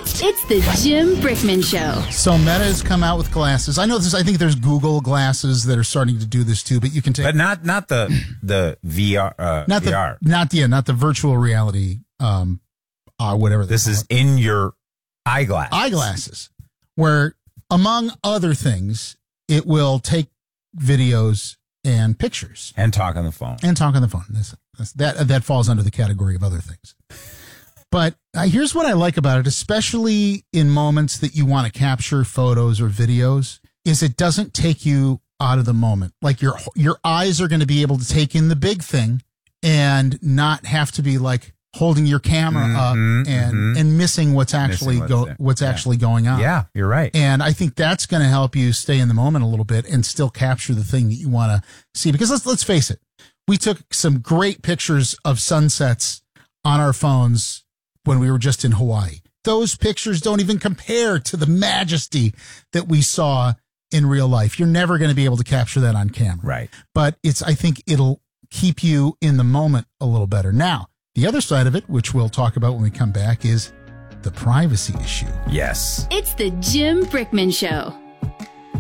It's the Jim Brickman Show. So Meta has come out with glasses. I know this. I think there's Google glasses that are starting to do this too. But you can take, but not the VR, not VR. Not the virtual reality. Whatever. This is in your eyeglasses, where among other things, it will take videos and pictures and talk on the phone. That falls under the category of other things. But here's what I like about it, especially in moments that you want to capture photos or videos, is it doesn't take you out of the moment. Like your eyes are going to be able to take in the big thing and not have to be like holding your camera up and missing what's actually going on. Yeah, you're right. And I think that's going to help you stay in the moment a little bit and still capture the thing that you want to see. Because let's face it, we took some great pictures of sunsets on our phones when we were just in Hawaii. Those pictures don't even compare to the majesty that we saw in real life. You're never going to be able to capture that on camera. Right. But I think it'll keep you in the moment a little better. Now, the other side of it, which we'll talk about when we come back, is the privacy issue. Yes. It's the Jim Brickman Show.